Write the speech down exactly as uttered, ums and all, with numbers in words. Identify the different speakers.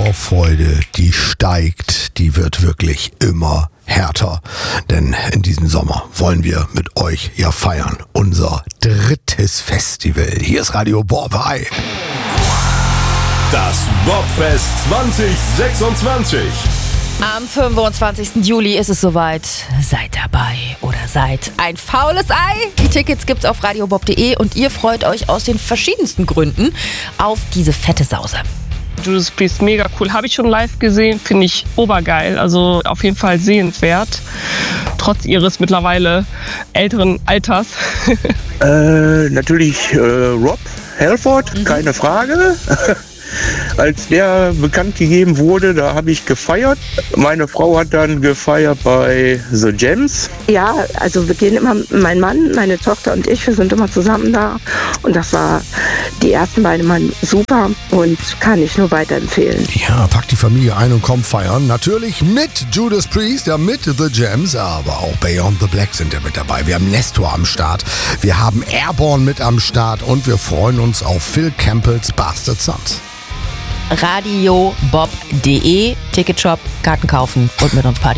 Speaker 1: Vorfreude, die steigt, die wird wirklich immer härter. Denn in diesem Sommer wollen wir mit euch ja feiern. Unser drittes Festival. Hier ist Radio Bob. Hi.
Speaker 2: Das Bobfest zwanzig sechsundzwanzig.
Speaker 3: Am fünfundzwanzigsten Juli ist es soweit. Seid dabei oder seid ein faules Ei. Die Tickets gibt's auf radiobob punkt de und ihr freut euch aus den verschiedensten Gründen auf diese fette Sause.
Speaker 4: Judas Priest, mega cool. Habe ich schon live gesehen, finde ich obergeil. Also auf jeden Fall sehenswert. Trotz ihres mittlerweile älteren Alters.
Speaker 5: äh, natürlich äh, Rob Halford, mhm. keine Frage. Als der bekannt gegeben wurde, da habe ich gefeiert. Meine Frau hat dann gefeiert bei The Gems.
Speaker 6: Ja, also wir gehen immer, mein Mann, meine Tochter und ich, wir sind immer zusammen da. Und das war, die ersten beiden waren super und kann ich nur weiterempfehlen.
Speaker 1: Ja, packt die Familie ein und kommt feiern. Natürlich mit Judas Priest, ja mit The Gems, aber auch Beyond the Black sind ja mit dabei. Wir haben Nestor am Start, wir haben Airborne mit am Start und wir freuen uns auf Phil Campbells Bastard Sons.
Speaker 3: radiobob punkt de, Ticketshop, Karten kaufen und mit uns Party.